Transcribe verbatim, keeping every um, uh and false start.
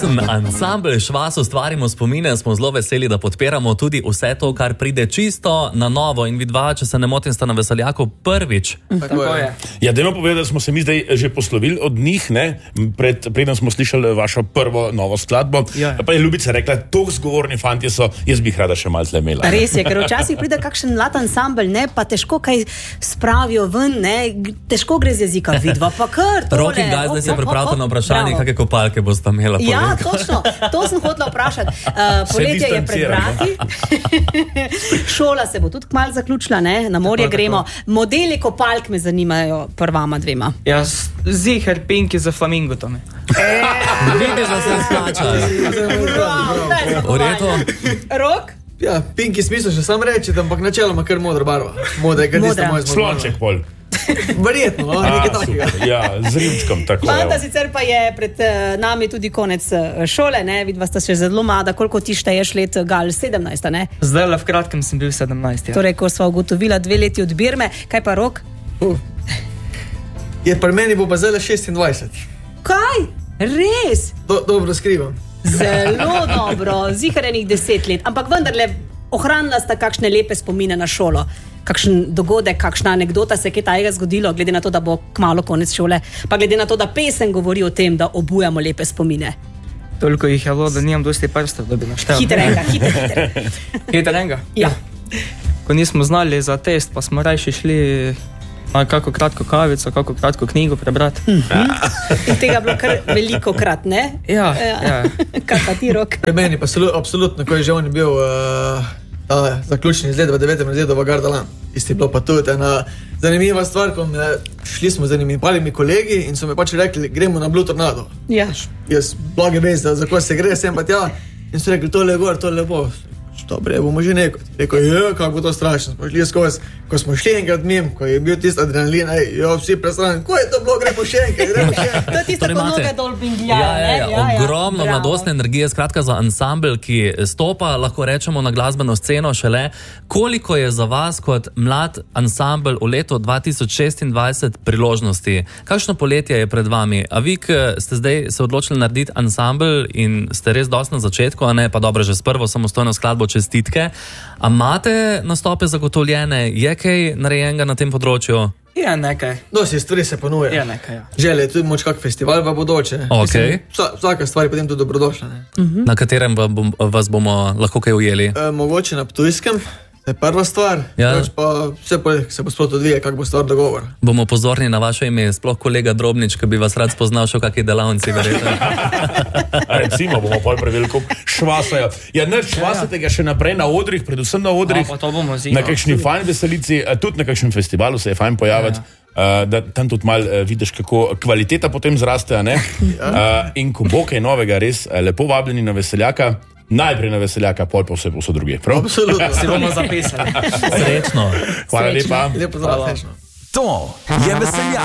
Skupni ansambl Švas ustvarimo spomine, smo zelo veseli, da podpiramo tudi vse to, kar pride čisto na novo. In vidva, če se ne motim, sta na Veseljaku prvič. Tako je. Ja, dajmo povedati, da smo se mi zdaj že poslovili od njih, ne? Pred, preden smo slišali vašo prvo novo skladbo. Ja. Pa je Ljubica rekla, toliko zgovorni fantje so, jaz bi jih rada še malce imela. Res je, ker včasih pride kakšen mlad ansambl, ne, pa težko kaj spravijo ven, ne, težko gre z jezika, vidva, pa kar tole. Roki, daj, zdaj se pripravite na vprašanje, kakšne kopalke boste imela. Ja, točno, to sem hotela vprašati. Uh, poletje je pred vrati. Šola se bo tudi kmalu zaključila, ne, na morje gremo. Modeli kopalk me zanimajo prvama dvema. Ja, ziher pinki za flamingotome. Vidiš, da se splačajo. V redu? Rok? Ja, pinki smisel še sam reči, ampak načeloma kar modra barva. Modra je, kar tista moja zmogla. Slonček pol. Verjetno, no, nekaj takega. Ja, z rimčkom, tako. Fanta, sicer pa je pred uh, nami tudi konec uh, šole, ne, vidva sta še zelo mlada, koliko ti šteješ let, Gal, sedemnajst, ne? Zdaj le v kratkem sem bil sedemnajst, ja. Torej, ko sva ugotovila dve leti od Birme, kaj pa Rok? Uh. Je pri meni bo pa zdaj šestindvajset. Kaj? Res? Do, dobro skrivam. Zelo dobro, ziharenih deset let, ampak vendarle ohranila sta kakšne lepe spomine na šolo. Kakšen dogodek, kakšna anekdota se je kaj tajega zgodilo, glede na to, da bo kmalu konec šole, pa glede na to, da pesem govori o tem, da obujamo lepe spomine. Toliko jih je bilo, da nimam dosti prstov, da bi naštel. Hiterenga, hiter, hiter. Hiterenga? Ja. Ko nismo znali za test, pa smo rajši šli na kako kratko kavico, kako kratko knjigo prebrati. Mm-hmm. In tega bilo kar veliko krat, ne? Ja, ja. Kaj pa ti, Rok? Pri meni pa absolutno, ko je že on bil uh, uh, zaključni izgled v devetem razredu v Gardaland. Isti bilo pa tudi ena zanimiva stvar, ko me, šli smo z enimi palimi kolegi in so me pač rekli, gremo na Blue Tornado. Ja. Jaz blage vez, da za ko se gre, sem pa tja in so rekli, tole je gor, tole je bo. Dobre, bomo že neko. Rekel, je, kako bo to strašno. Smo šli skozi, ko smo šli enkrat mim, ko je bil tisti adrenalin, ej, jo, vsi predstavljeni, ko je to bilo, gremo še enkrat, gremo še enkrat. To je tista, ko noge dol bingljajo, ja, ja, ja, ja, ja. Ogromno Bravo. mladostne energije, skratka za ansambl, ki stopa, lahko rečemo, na glasbeno sceno šele. Koliko je za vas kot mlad ansambl v letu dva tisoč šestindvajset priložnosti? Kakšno poletje je pred vami? A vi, ki ste zdaj se odločili narediti ansambl in ste res dosti na začetku, a ne pa dobro, že s prvo samostojno skladbo čestitke. A imate nastope zagotovljene? Je kaj narejenega na tem področju? Je nekaj. Dosti stvari se ponuje. Je nekaj, ja. Želje je tudi moč kak festival v bodoče. Okay. Vsa, vsaka stvar je potem tudi dobrodošla. Ne? Uh-huh. Na katerem bom, vas bomo lahko kaj ujeli? E, mogoče na Ptujskem. To je prva stvar, ja. Pa vse se bo sploh odvije, kak bo stvar dogovor. Bomo pozorni na vaše ime, sploh kolega Drobnič, ki bi vas rad spoznal še v kakej delavnici, verjetno. Recimo, bomo pol preveliko švasajo. Ja, ne švasate ga še naprej na odrih, predvsem na odrih, no, to bomo zima, na kakšni fajn veselici, tudi na kakšnem festivalu se je fajn pojaviti, ja, ja. uh, da tam tudi malo uh, vidiš, kako kvaliteta potem zraste, a ne? Ja. Uh, in ko bo kaj novega, res uh, lepo vabljeni na Veseljaka. Najprej na Veseljaka, pol pa vse posod druge. Absolutno. Si bomo zapisali. Srečno. Hvala lepa. Lepo za vas. To je Veseljak.